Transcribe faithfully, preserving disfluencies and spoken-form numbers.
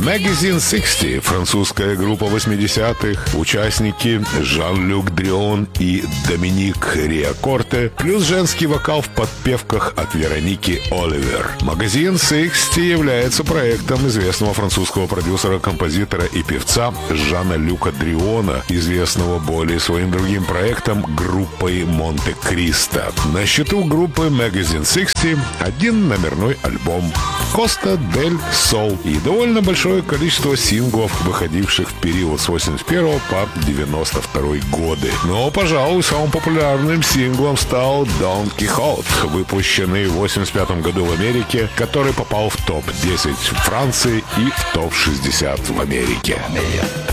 Magazine шестьдесят, французская группа восьмидесятых, участники Жан-Люк Дрион и Доминик Риакорте, плюс женский вокал в подпевках от Вероники Оливер. Magazine шестьдесят является проектом известного французского продюсера, композитора и певца Жана-Люка Дриона, известного более своим другим проектом группой Монте-Кристо. На счету группы Magazine шестьдесят один номерной альбом «Коста дель Сол» и довольно большое количество синглов, выходивших в период с восемьдесят первого по девяносто второй годы. Но, пожалуй, самым популярным синглом стал «Дон Кихот», выпущенный в восемьдесят пятом году в Америке, который попал в топ десять в Франции и в топ шестьдесят в Америке.